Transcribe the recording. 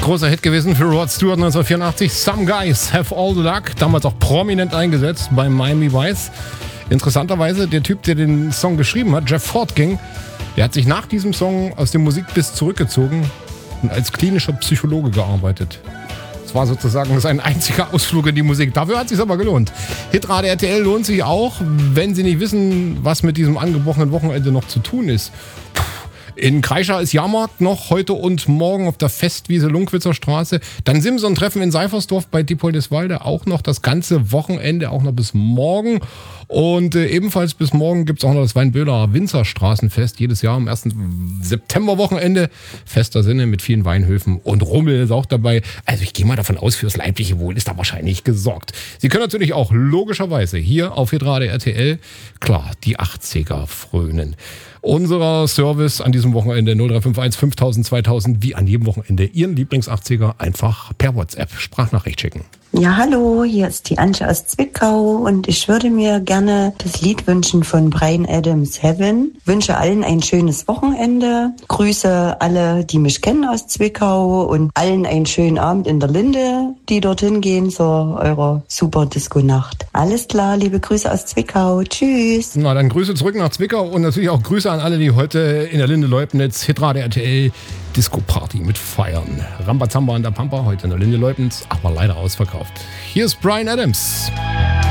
Großer Hit gewesen für Rod Stewart 1984. Some Guys Have All the Luck. Damals auch prominent eingesetzt bei Miami Vice. Interessanterweise, der Typ, der den Song geschrieben hat, Jeff Fortgang, der hat sich nach diesem Song aus dem Musikbiss zurückgezogen und als klinischer Psychologe gearbeitet. Das war sozusagen sein einziger Ausflug in die Musik. Dafür hat es sich aber gelohnt. Hitradio RTL lohnt sich auch, wenn Sie nicht wissen, was mit diesem angebrochenen Wochenende noch zu tun ist. In Kreischa ist Jahrmarkt noch heute und morgen auf der Festwiese Lunkwitzer Straße. Dann Simson-Treffen in Seifersdorf bei Diepoldeswalde auch noch das ganze Wochenende, auch noch bis morgen. Und ebenfalls bis morgen gibt es auch noch das Weinböhler Winzerstraßenfest. Jedes Jahr am 1. Septemberwochenende. Fester Sinne mit vielen Weinhöfen und Rummel ist auch dabei. Also ich gehe mal davon aus, fürs leibliche Wohl ist da wahrscheinlich gesorgt. Sie können natürlich auch logischerweise hier auf Hitradio RTL, klar, die 80er frönen. Unser Service an diesem Wochenende 0351 5000 2000, wie an jedem Wochenende Ihren Lieblings-80er einfach per WhatsApp Sprachnachricht schicken. Ja, hallo, hier ist die Antje aus Zwickau und ich würde mir gerne das Lied wünschen von Bryan Adams, Heaven. Wünsche allen ein schönes Wochenende, grüße alle, die mich kennen aus Zwickau und allen einen schönen Abend in der Linde, die dorthin gehen zur eurer super Disco-Nacht. Alles klar, liebe Grüße aus Zwickau, tschüss. Na, dann Grüße zurück nach Zwickau und natürlich auch Grüße an alle, die heute in der Linde Leubnitz Hitradio RTL Disco-Party mit feiern. Rambazamba an der Pampa, heute in der Linde Leubnitz, aber leider ausverkauft. Hier ist Bryan Adams.